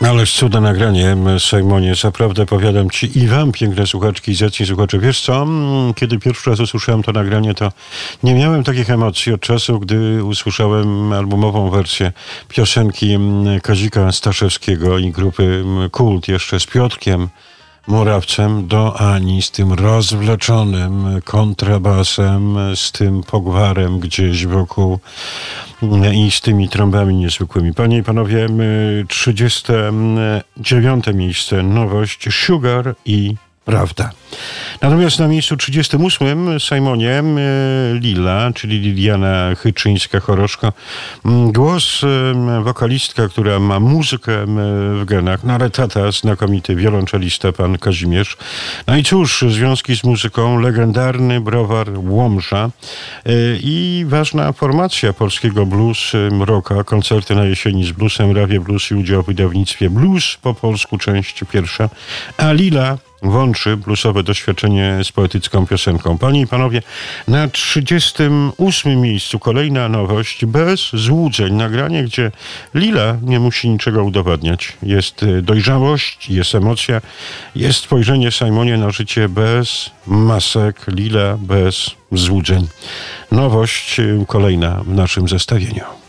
Ależ cudne nagranie, Sejmonie. Zaprawdę powiadam ci i wam, piękne słuchaczki i zacni słuchacze. Wiesz co? Kiedy pierwszy raz usłyszałem to nagranie, to nie miałem takich emocji od czasu, gdy usłyszałem albumową wersję piosenki Kazika Staszewskiego i grupy Kult jeszcze z Piotrkiem Morawcem do Ani z tym rozwleczonym kontrabasem, z tym pogwarem gdzieś wokół i z tymi trąbami niezwykłymi. Panie i panowie, 39. miejsce, nowość Sugar i Prawda. Natomiast na miejscu 38 Sejmonie Lila, czyli Liliana Chyczyńska-Choroszko. Głos wokalistka, która ma muzykę w genach, no ale tata, znakomity wiolonczelista, pan Kazimierz. No i cóż, związki z muzyką, legendarny browar Łomża i ważna formacja polskiego blues rocka, koncerty na jesieni z bluesem, Rawie Blues i udział w wydawnictwie Blues po polsku, część pierwsza, a Lila łączy bluesowe doświadczenie z poetycką piosenką. Panie i panowie, na 38 miejscu kolejna nowość, bez złudzeń. Nagranie, gdzie Lila nie musi niczego udowadniać. Jest dojrzałość, jest emocja, jest spojrzenie Sejmonie na życie bez masek. Lila bez złudzeń. Nowość kolejna w naszym zestawieniu.